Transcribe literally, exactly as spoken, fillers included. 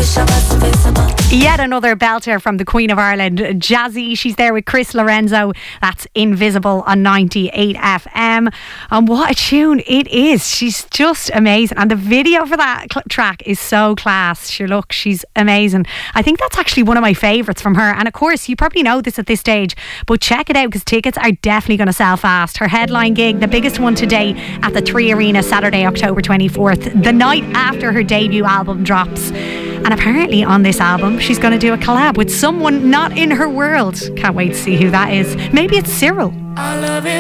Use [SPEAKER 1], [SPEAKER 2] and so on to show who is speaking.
[SPEAKER 1] Yet another belter from the Queen of Ireland, Jazzy. She's there with Chris Lorenzo. That's Invisible on ninety-eight F M. And what a tune it is. She's just amazing. And the video for that cl- track is so class. Sure, look, she's amazing. I think that's actually one of my favourites from her. And of course, you probably know this at this stage, but check it out because tickets are definitely going to sell fast. Her headline gig, the biggest one today at the Three Arena, Saturday, October twenty-fourth, the night after her debut album drops. And apparently on this album, she's going to do a collab with someone not in her world. Can't wait to see who that is. Maybe it's Cyril.
[SPEAKER 2] I love it.